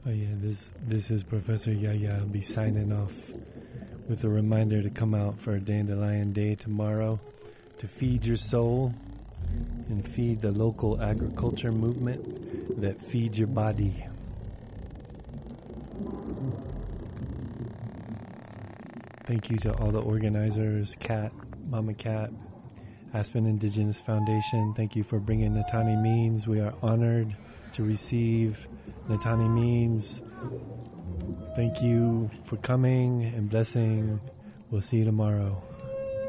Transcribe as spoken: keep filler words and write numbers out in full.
Oh yeah, this this is Professor Yaya. I'll be signing off with a reminder to come out for a Dandelion Day tomorrow to feed your soul and feed the local agriculture movement that feeds your body. Thank you to all the organizers, Cat, Mama Cat, Aspen Indigenous Foundation. Thank you for bringing Natani Means. We are honored to receive Natani Means. Thank you for coming and blessing. We'll see you tomorrow.